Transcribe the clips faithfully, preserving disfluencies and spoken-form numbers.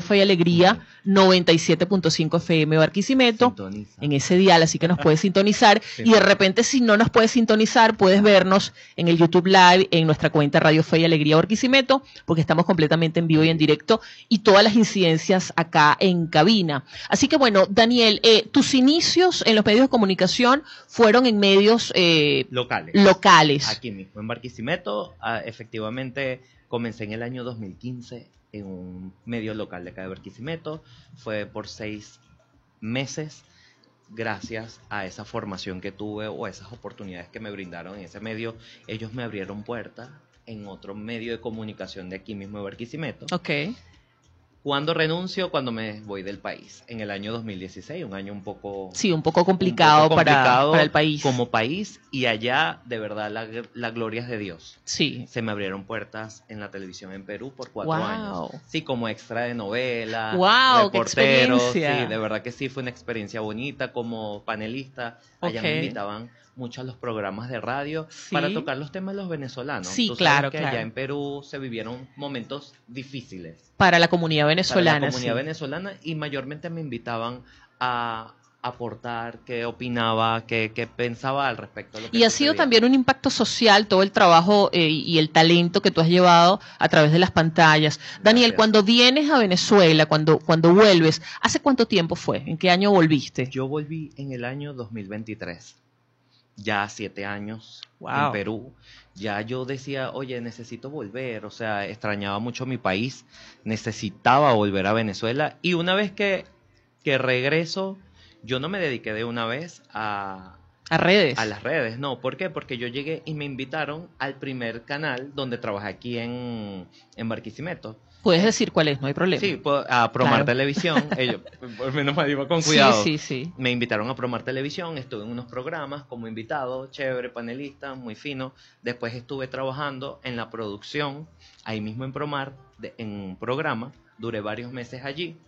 Fe y Alegría, noventa y siete punto cinco F M Barquisimeto, Sintoniza. En ese dial, así que nos puedes sintonizar. Sí. Y de repente, si no nos puedes sintonizar, puedes vernos en el YouTube Live, en nuestra cuenta Radio Fe y Alegría Barquisimeto, porque estamos completamente en vivo y en directo, y todas las incidencias acá en cabina. Así que bueno, Daniel, eh, tus inicios en los medios de comunicación fueron en medios eh, locales. locales. Aquí mismo, en Barquisimeto, uh, efectivamente comencé en el año dos mil quince en un medio local de acá de Barquisimeto. Fue por seis meses, gracias a esa formación que tuve o esas oportunidades que me brindaron en ese medio. Ellos me abrieron puertas en otro medio de comunicación de aquí mismo de Barquisimeto. Ok. ¿Cuándo renuncio? Cuando me voy del país, en el año dos mil dieciséis, un año un poco... Sí, un poco complicado, un poco complicado para, para el país. Como país, y allá, de verdad, la, la gloria es de Dios. Sí. Se me abrieron puertas en la televisión en Perú por cuatro wow. años. Sí, como extra de novela, wow, reportero. Qué experiencia. Sí, de verdad que sí, fue una experiencia bonita como panelista. Allá okay. me invitaban mucho a los programas de radio sí. para tocar los temas de los venezolanos. Sí, Tú claro, sabes que claro. allá en Perú se vivieron momentos difíciles. Para la comunidad venezolana. Para la comunidad sí. venezolana, y mayormente me invitaban a aportar, qué opinaba, qué, qué pensaba al respecto de lo que Y ha sucedía. sido también un impacto social todo el trabajo eh, y el talento que tú has llevado a través de las pantallas. Gracias. Daniel, cuando vienes a Venezuela, cuando, cuando vuelves, ¿hace cuánto tiempo fue? ¿En qué año volviste? Yo volví en el año dos mil veintitrés. Ya siete años wow. en Perú. Ya yo decía, oye, necesito volver, o sea, extrañaba mucho mi país, necesitaba volver a Venezuela, y una vez que, que regreso, yo no me dediqué de una vez a... ¿A redes? A las redes, no. ¿Por qué? Porque yo llegué y me invitaron al primer canal donde trabajé aquí en, en Barquisimeto. Puedes decir cuál es, no hay problema. Sí, a Promar claro. Televisión. Ellos, por menos mal iba con cuidado. Sí, sí, sí. Me invitaron a Promar Televisión, estuve en unos programas como invitado, chévere, panelista, muy fino. Después estuve trabajando en la producción, ahí mismo en Promar, de, en un programa. Duré varios meses allí.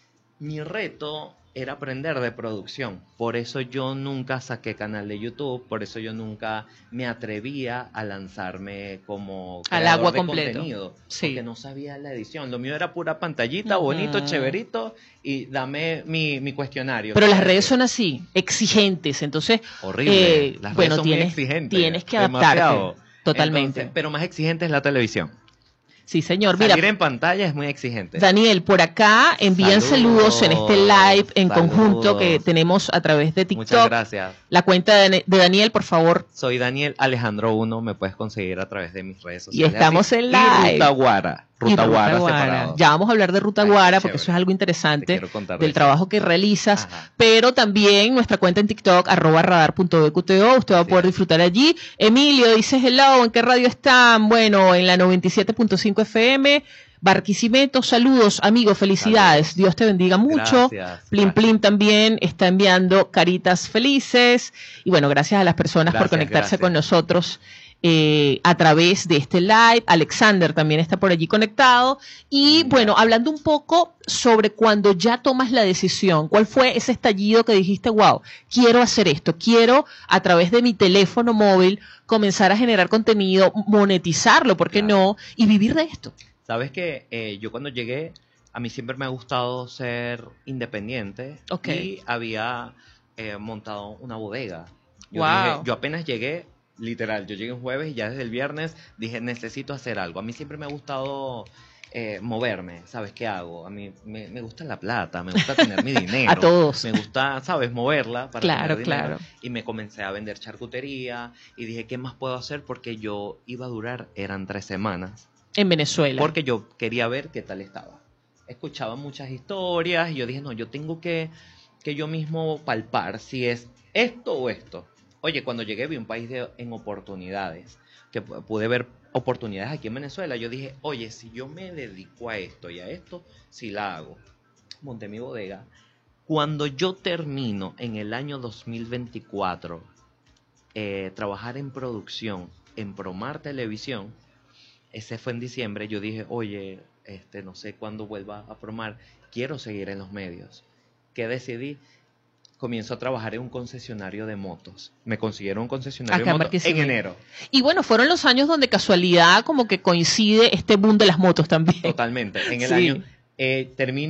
Mi reto era aprender de producción, por eso yo nunca saqué canal de YouTube, por eso yo nunca me atrevía a lanzarme como al creador agua de completo. Contenido, sí. porque no sabía la edición, lo mío era pura pantallita, uh-huh. bonito, chéverito, y dame mi, mi cuestionario. Pero las redes son así, exigentes, entonces... Horrible, eh, las redes bueno, son tienes, muy exigentes. Tienes que adaptarte, demasiado. Totalmente. Entonces, pero más exigente es la televisión. Sí, señor. Salir Mira, en pantalla es muy exigente. Daniel, por acá envían saludos, saludos en este live en saludos. conjunto que tenemos a través de TikTok. Muchas gracias. La cuenta de, de Daniel, por favor. Soy Daniel Alejandro uno, me puedes conseguir a través de mis redes sociales. Y estamos así. en live. Y Ruta Guara. Ruta, Ruta Guara, Guara separado. Ya vamos a hablar de Ruta Ay, Guara porque chévere. eso es algo interesante del eso. trabajo que realizas, Ajá. pero también nuestra cuenta en TikTok, arroba radar punto b q t o, usted va a poder disfrutar allí. Emilio dice, hello, ¿en qué radio están? Bueno, en la noventa y siete punto cinco F M, Barquisimeto, saludos, amigo, felicidades, saludos. Dios te bendiga mucho. Gracias, Plim gracias. Plim también está enviando caritas felices, y bueno, gracias a las personas gracias, por conectarse gracias. con nosotros Eh, a través de este live. Alexander también está por allí conectado. Y bueno, hablando un poco sobre cuando ya tomas la decisión, ¿cuál fue ese estallido que dijiste, wow, quiero hacer esto, quiero a través de mi teléfono móvil comenzar a generar contenido, monetizarlo, ¿por qué claro. no? Y vivir de esto? Sabes que eh, yo cuando llegué, a mí siempre me ha gustado ser independiente, okay. y había eh, montado una bodega. Yo, wow. dije, yo apenas llegué, literal, yo llegué un jueves y ya desde el viernes dije, necesito hacer algo. A mí siempre me ha gustado eh, moverme, ¿sabes qué hago? A mí me, me gusta la plata, me gusta tener mi dinero. A todos. Me gusta, ¿sabes? Moverla para claro, tener dinero. Claro. Y me comencé a vender charcutería y dije, ¿qué más puedo hacer? Porque yo iba a durar, eran tres semanas. En Venezuela. Porque yo quería ver qué tal estaba. Escuchaba muchas historias y yo dije, no, yo tengo que, que yo mismo palpar si es esto o esto. Oye, cuando llegué vi un país de, en oportunidades, que pude ver oportunidades aquí en Venezuela. Yo dije, oye, si yo me dedico a esto y a esto, sí la hago. Monté mi bodega. Cuando yo termino en el año dos mil veinticuatro, eh, trabajar en producción en Promar Televisión, ese fue en diciembre, yo dije, oye, este, no sé cuándo vuelva a Promar, quiero seguir en los medios. ¿Qué decidí? Comienzo a trabajar en un concesionario de motos. Me consiguieron un concesionario Acá de motos en enero. Y bueno, fueron los años donde casualidad como que coincide este boom de las motos también. Totalmente. En el sí. año eh, termino